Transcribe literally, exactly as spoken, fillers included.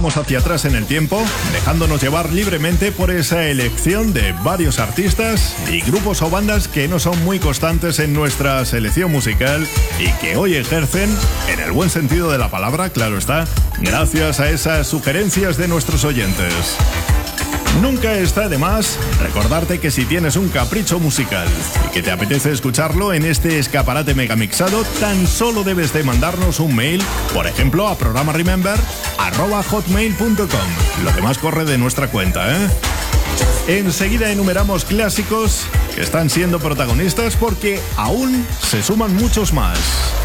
miramos hacia atrás en el tiempo, dejándonos llevar libremente por esa elección de varios artistas y grupos o bandas que no son muy constantes en nuestra selección musical y que hoy ejercen, en el buen sentido de la palabra, claro está, gracias a esas sugerencias de nuestros oyentes. Nunca está de más recordarte que si tienes un capricho musical y que te apetece escucharlo en este escaparate megamixado, tan solo debes de mandarnos un mail, por ejemplo, a programa remember arroba hotmail punto com. Lo demás corre de nuestra cuenta, ¿eh? Enseguida enumeramos clásicos que están siendo protagonistas porque aún se suman muchos más.